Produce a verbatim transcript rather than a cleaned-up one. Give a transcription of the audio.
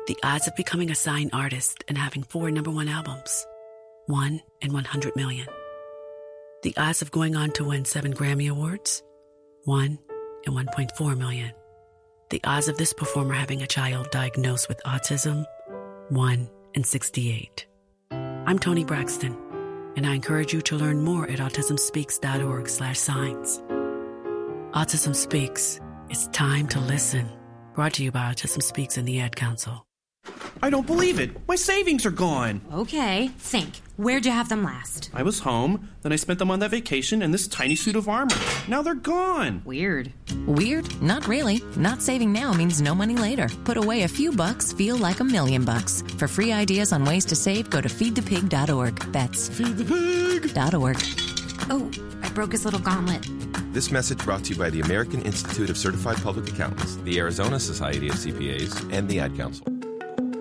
The odds of becoming a signed artist and having four number one albums. One in one hundred million. The odds of going on to win seven Grammy Awards. One in one point four million. The odds of this performer having a child diagnosed with autism. One in sixty-eight. I'm Toni Braxton, and I encourage you to learn more at autismspeaks.org slash signs. Autism Speaks. It's time to listen. Brought to you by Autism Speaks and the Ad Council. I don't believe it. My savings are gone. Okay, think. Where'd you have them last? I was home, then I spent them on that vacation in this tiny suit of armor. Now they're gone. Weird. Weird? Not really. Not saving now means no money later. Put away a few bucks, feel like a million bucks. For free ideas on ways to save, go to feed the pig dot org. That's feed the pig dot org. Oh, I broke his little gauntlet. This message brought to you by the American Institute of Certified Public Accountants, the Arizona Society of C P As, and the Ad Council.